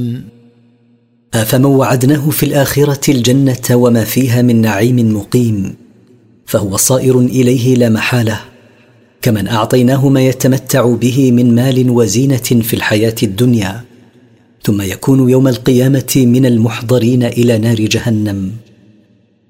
أفمن وعدناه في الآخرة الجنة وما فيها من نعيم مقيم فهو صائر إليه لا محالة، كمن أعطيناه ما يتمتع به من مال وزينة في الحياة الدنيا ثم يكون يوم القيامة من المحضرين إلى نار جهنم.